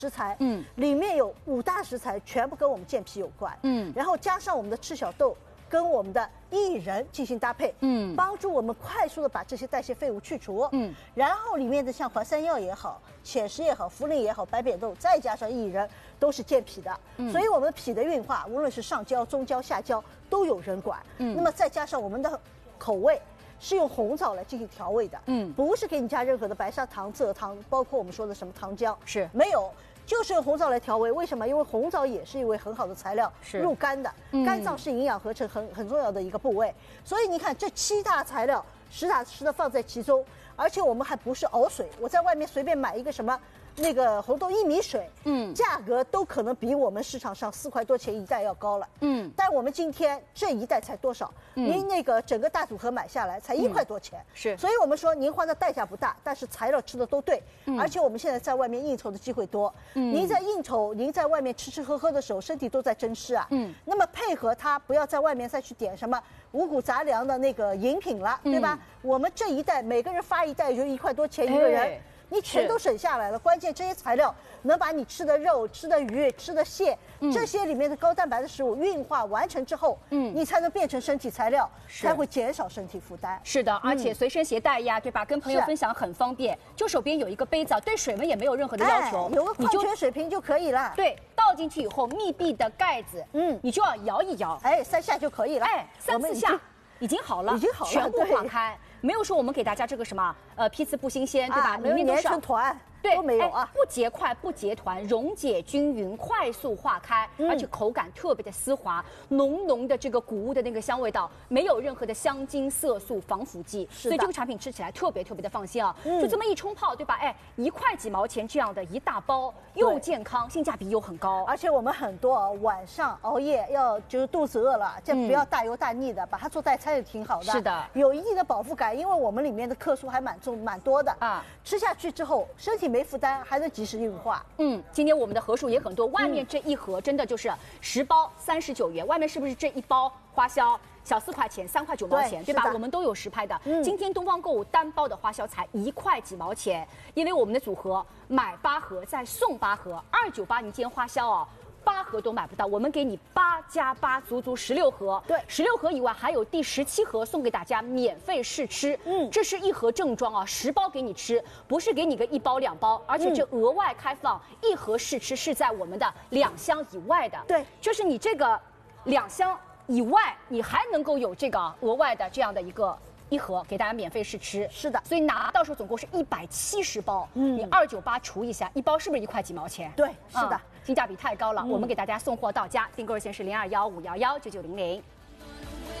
食材，里面有5大食材，全部跟我们健脾有关，然后加上我们的赤小豆跟我们的薏仁进行搭配，帮助我们快速的把这些代谢废物去除，然后里面的像环山药也好、浅食也好、茯苓也好、白扁豆，再加上薏仁，都是健脾的，所以我们脾的运化，无论是上焦、中焦、下焦都有人管，那么再加上我们的口味。是用红枣来进行调味的，不是给你加任何的白砂糖、蔗糖，包括我们说的什么糖浆， 是没有，就是用红枣来调味。为什么？因为红枣也是一味很好的材料，是入肝的，肝脏是营养合成很重要的一个部位。所以你看这7大材料实打实的放在其中，而且我们还不是熬水，我在外面随便买一个什么。那个红豆薏米水，价格都可能比我们市场上4块多钱一袋要高了，但我们今天这一袋才多少？您那个整个大组合买下来才1块多钱， 是， 所以我们说您花的代价不大，但是材料吃的都对，而且我们现在在外面应酬的机会多，您在应酬，您在外面吃喝的时候，身体都在蒸湿啊，那么配合它，不要在外面再去点什么五谷杂粮的那个饮品了，对吧？我们这一袋每个人发一袋，也就1块多钱一个人。你全都省下来了，关键这些材料能把你吃的肉、吃的鱼、吃的蟹，这些里面的高蛋白的食物运化完成之后，你才能变成身体材料，才会减少身体负担。 是的，而且随身携带呀，对吧？跟朋友分享很方便，就手边有一个杯子，对水温也没有任何的要求， 有个矿泉水瓶就可以了。 对，倒进去以后，密闭的盖子，你就要摇一摇 ，3下就可以了 ，3、4下已经好了，全部化开。没有说我们给大家这个什么批次不新鲜，对吧？里面都是粘成团， 对， 都没有啊， 不结块不结团，溶解均匀，快速化开，而且口感特别的丝滑，浓浓的这个谷物的那个香味道，没有任何的香精、色素、防腐剂，所以这个产品吃起来特别的放心啊。就这么一冲泡，对吧？1块几毛钱这样的一大包，又健康，性价比又很高。 而且我们很多晚上熬夜要就是肚子饿了，这不要大油大腻的，把它做代餐也挺好的。 是的， 有一定的饱腹感，因为我们里面的克数还蛮多的啊。吃下去之后，身体没负担，还能及时运化。 今天我们的盒数也很多，外面这一盒真的就是10包39元，外面是不是这一包花销小4块钱，3块9毛钱，对吧？我们都有实拍的。今天东方购物单包的花销才1块几毛钱，因为我们的组合买8盒再送8盒，298，你今天花销8盒都买不到，我们给你8加8，足足16盒。 对 ，16盒以外还有第17盒送给大家免费试吃。这是1盒正装10包给你吃，不是给你个1包2包，而且这额外开放1盒试吃是在我们的2箱以外的。 对， 就是你这个2箱以外，你还能够有这个额外的这样的1盒给大家免费试吃。 是的， 所以拿到手总共是170包，你298除一下，1包是不是1块几毛钱？ 对，是的。 性价比太高了，我们给大家送货到家，订购热线是0215119900。